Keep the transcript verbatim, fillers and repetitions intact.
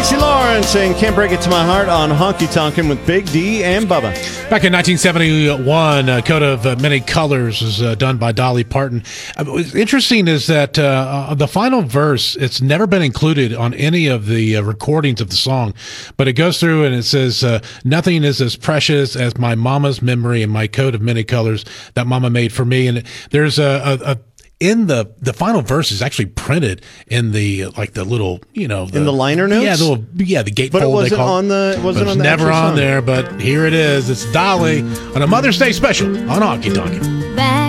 Tracy Lawrence and Can't Break It to My Heart on Honky Tonkin' with Big D and Bubba. Back in nineteen seventy-one, a Coat of uh, Many Colors was uh, done by Dolly Parton. Uh, what's interesting is that uh, the final verse, it's never been included on any of the uh, recordings of the song, but it goes through and it says, uh, nothing is as precious as my mama's memory and my coat of many colors that mama made for me. And there's a, a, a in the the final verse is actually printed in the like the little you know the, in the liner notes. Yeah, the little yeah the gatefold. But it wasn't they call on the. It wasn't it was on the never actual on song. there. But here it is. It's Dolly on a Mother's Day special on Honky Tonkin'.